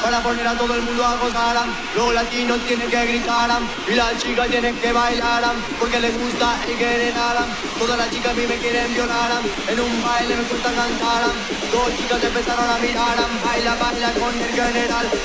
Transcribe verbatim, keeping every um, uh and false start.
para poner a todo el mundo a gozar. Los latinos tienen que gritar y las chicas tienen que bailar porque les gusta el querer. Todas las chicas a mí me quieren violar, en un baile me gusta cantar. Dos chicas empezaron a mirar, baila, baila con el general.